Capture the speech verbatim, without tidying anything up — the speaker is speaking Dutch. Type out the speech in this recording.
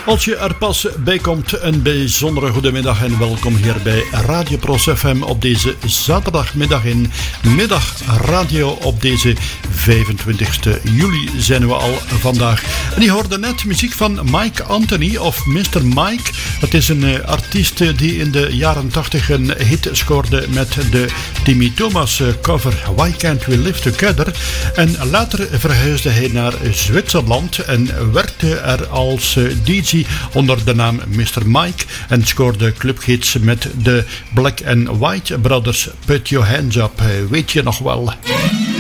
Als je er pas bij komt, een bijzondere goedemiddag en welkom hier bij Radio Pros F M op deze zaterdagmiddag in Middag Radio op deze vijfentwintigste juli zijn we al vandaag. En je hoorde net muziek van Mike Anthony of mister Mike. Het is een uh, artiest die in de jaren tachtig een hit scoorde met de Timmy Thomas cover Why Can't We Live Together. En later verhuisde hij naar Zwitserland en werkte er als uh, D J onder de naam mister Mike en scoorde clubhits met de Black and White Brothers. Put Your Hands Up, weet je nog wel?